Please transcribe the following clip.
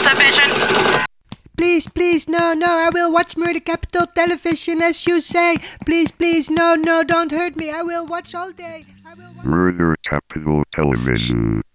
television? Please, no, I will watch Murder Capital Television as you say. Please, no, don't hurt me. I will watch all day. Murder Capital Television.